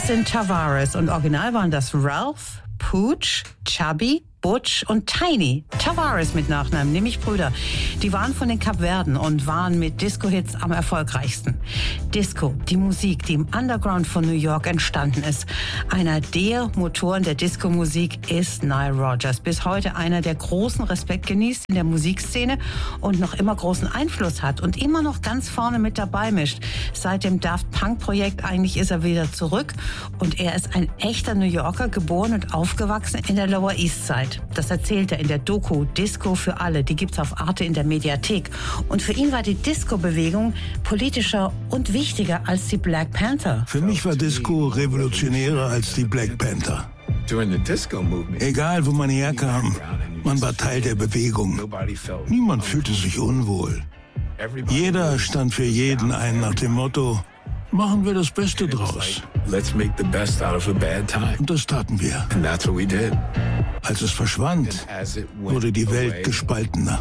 Das sind Tavares und original waren das Ralph, Pooch, Chubby, Butch und Tiny. Tavares mit Nachnamen, nämlich Brüder. Die waren von den Kapverden und waren mit Disco-Hits am erfolgreichsten. Disco, die Musik, die im Underground von New York entstanden ist. Einer der Motoren der Disco-Musik ist Nile Rodgers. Bis heute einer, der großen Respekt genießt in der Musikszene und noch immer großen Einfluss hat und immer noch ganz vorne mit dabei mischt. Seit dem Daft Punk-Projekt eigentlich ist er wieder zurück und er ist ein echter New Yorker, geboren und aufgewachsen in der Lower East Side. Das erzählt er in der Doku Disco für alle. Die gibt's auf Arte in der Mediathek. Und für ihn war die Disco-Bewegung politischer und wichtiger als die Black Panther. Für mich war Disco revolutionärer als die Black Panther. Egal, wo man herkam, man war Teil der Bewegung. Niemand fühlte sich unwohl. Jeder stand für jeden ein nach dem Motto: machen wir das Beste draus. Und das taten wir. Als es verschwand, wurde die Welt gespaltener.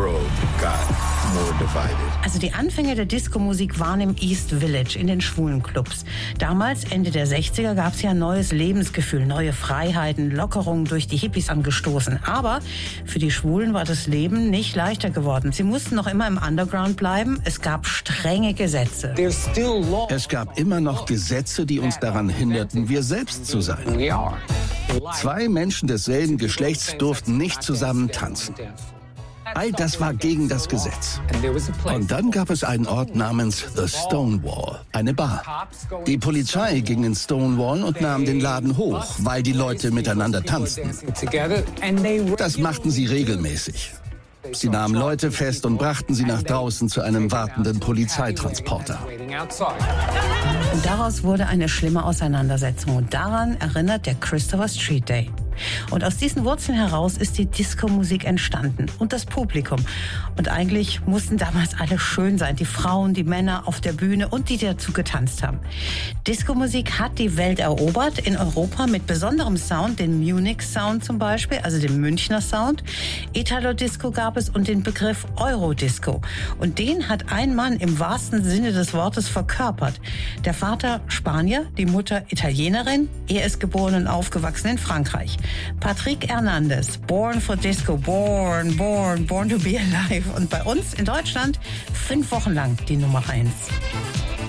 Also die Anfänge der Disco-Musik waren im East Village, in den schwulen Clubs. Damals, Ende der 60er, gab es ja ein neues Lebensgefühl, neue Freiheiten, Lockerungen durch die Hippies angestoßen. Aber für die Schwulen war das Leben nicht leichter geworden. Sie mussten noch immer im Underground bleiben. Es gab strenge Gesetze. Es gab immer noch Gesetze, die uns daran hinderten, wir selbst zu sein. Zwei Menschen desselben Geschlechts durften nicht zusammen tanzen. All das war gegen das Gesetz. Und dann gab es einen Ort namens The Stonewall, eine Bar. Die Polizei ging in Stonewall und nahm den Laden hoch, weil die Leute miteinander tanzten. Das machten sie regelmäßig. Sie nahmen Leute fest und brachten sie nach draußen zu einem wartenden Polizeitransporter. Und daraus wurde eine schlimme Auseinandersetzung. Und daran erinnert der Christopher Street Day. Und aus diesen Wurzeln heraus ist die Disco-Musik entstanden und das Publikum. Und eigentlich mussten damals alle schön sein, die Frauen, die Männer auf der Bühne und die dazu getanzt haben. Disco-Musik hat die Welt erobert, in Europa mit besonderem Sound, den Munich-Sound zum Beispiel, also den Münchner Sound. Italo-Disco gab es und den Begriff Eurodisco. Und den hat ein Mann im wahrsten Sinne des Wortes verkörpert. Der Vater Spanier, die Mutter Italienerin, er ist geboren und aufgewachsen in Frankreich. Patrick Hernandez, born for Disco, born to be alive. Und bei uns in Deutschland 5 Wochen lang die Nummer 1.